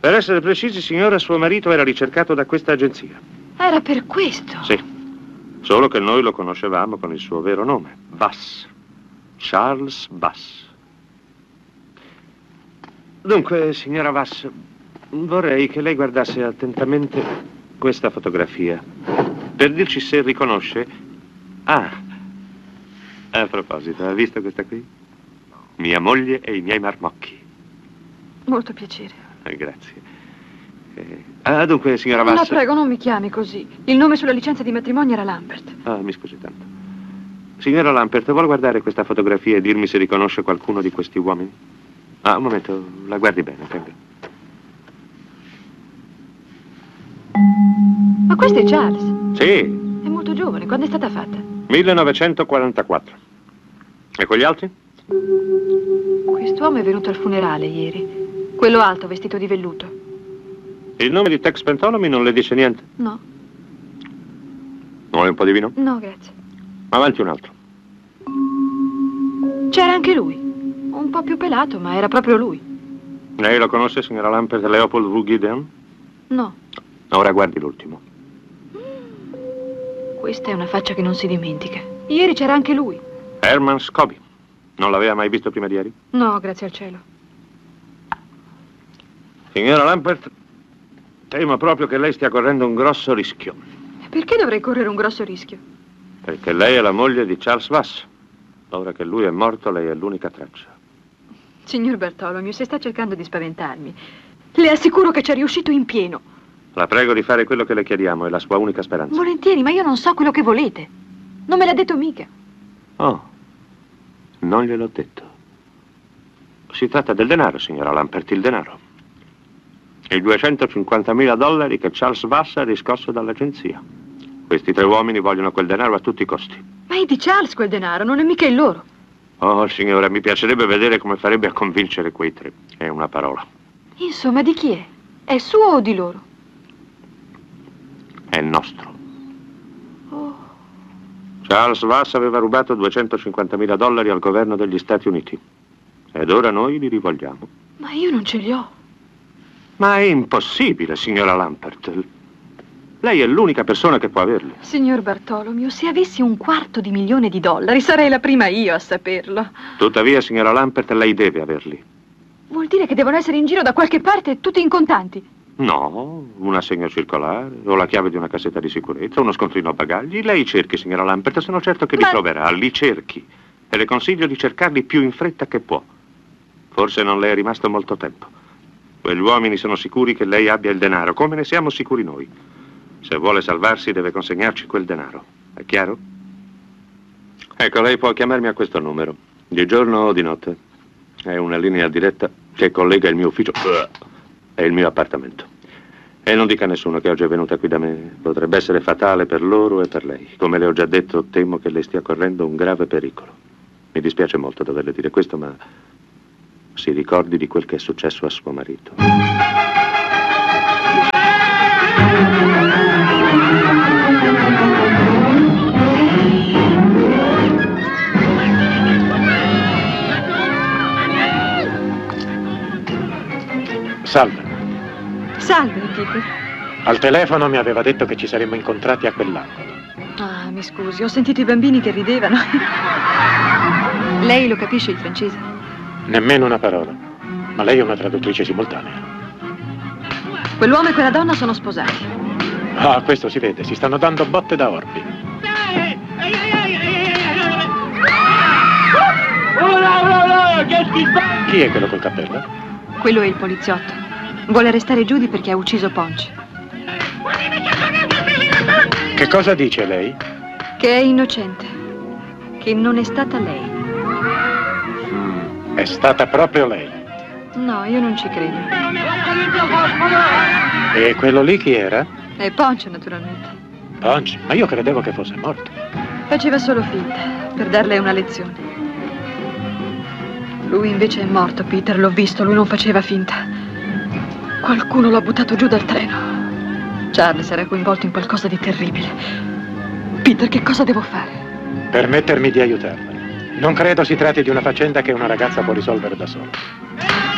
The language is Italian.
Per essere precisi, signora, suo marito era ricercato da questa agenzia. Era per questo? Sì, solo che noi lo conoscevamo con il suo vero nome, Bass. Charles Bass. Dunque, signora Bass, vorrei che lei guardasse attentamente questa fotografia per dirci se riconosce... Ah, a proposito, ha visto questa qui? Mia moglie e i miei marmocchi. Molto piacere. Grazie. Dunque, signora Bass... La prego, non mi chiami così. Il nome sulla licenza di matrimonio era Lambert. Ah, mi scusi tanto. Signora Lambert, vuole guardare questa fotografia e dirmi se riconosce qualcuno di questi uomini? Ah, un momento, la guardi bene, venga. Ma questo è Charles? Sì. È molto giovane. Quando è stata fatta? 1944. E quegli altri? Quest'uomo è venuto al funerale ieri. Quello alto, vestito di velluto. Il nome di Tex Pentolomi non le dice niente? No. Vuole un po' di vino? No, grazie. Avanti un altro. C'era anche lui. Un po' più pelato, ma era proprio lui. Lei lo conosce, signora Lambert, Leopold V. Gideon? No. Ora guardi l'ultimo. Questa è una faccia che non si dimentica. Ieri c'era anche lui. Herman Scobie. Non l'aveva mai visto prima di ieri? No, grazie al cielo. Signora Lambert, temo proprio che lei stia correndo un grosso rischio. Perché dovrei correre un grosso rischio? Perché lei è la moglie di Charles Bass. Ora che lui è morto, lei è l'unica traccia. Signor Bartolomeo, se sta cercando di spaventarmi, le assicuro che ci è riuscito in pieno. La prego di fare quello che le chiediamo, è la sua unica speranza. Volentieri, ma io non so quello che volete. Non me l'ha detto mica. Oh, non gliel'ho detto. Si tratta del denaro, signora Lambert, il denaro. I $250.000 che Charles Bass ha riscosso dall'agenzia. Questi tre uomini vogliono quel denaro a tutti i costi. Ma è di Charles quel denaro, non è mica il loro. Oh, signora, mi piacerebbe vedere come farebbe a convincere quei tre. È una parola. Insomma, di chi è? È suo o di loro? È nostro. Oh. Charles Bass aveva rubato $250.000 al governo degli Stati Uniti. Ed ora noi li rivogliamo. Ma io non ce li ho. Ma è impossibile, signora Lambert. Lei è l'unica persona che può averli. Signor Bartolomeo, se avessi $250.000 sarei la prima io a saperlo. Tuttavia, signora Lambert, lei deve averli. Vuol dire che devono essere in giro da qualche parte, tutti in contanti? No, un assegno circolare, o la chiave di una cassetta di sicurezza, uno scontrino a bagagli. Lei cerchi, signora Lambert, sono certo che li troverà. Li cerchi. E le consiglio di cercarli più in fretta che può. Forse non le è rimasto molto tempo. Quegli uomini sono sicuri che lei abbia il denaro, come ne siamo sicuri noi. Se vuole salvarsi deve consegnarci quel denaro. È chiaro? Ecco, lei può chiamarmi a questo numero, di giorno o di notte. È una linea diretta che collega il mio ufficio e il mio appartamento. E non dica a nessuno che oggi è venuta qui da me. Potrebbe essere fatale per loro e per lei. Come le ho già detto, temo che lei stia correndo un grave pericolo. Mi dispiace molto doverle dire questo, ma si ricordi di quel che è successo a suo marito. Salve. Salve, Peter. Al telefono mi aveva detto che ci saremmo incontrati a quell'angolo. Ah, mi scusi, ho sentito i bambini che ridevano. Lei lo capisce il francese? Nemmeno una parola. Ma lei è una traduttrice simultanea. Quell'uomo e quella donna sono sposati. Ah, questo si vede, si stanno dando botte da orbi. Chi è quello col cappello? Quello è il poliziotto. Vuole arrestare Judy perché ha ucciso Ponch. Che cosa dice lei? Che è innocente. Che non è stata lei. È stata proprio lei. No, io non ci credo. E quello lì chi era? È Ponch, naturalmente. Ponch? Ma io credevo che fosse morto. Faceva solo finta, per darle una lezione. Lui invece è morto, Peter, l'ho visto, lui non faceva finta. Qualcuno l'ha buttato giù dal treno. Charles era coinvolto in qualcosa di terribile. Peter, che cosa devo fare? Permettermi di aiutarla. Non credo si tratti di una faccenda che una ragazza può risolvere da sola.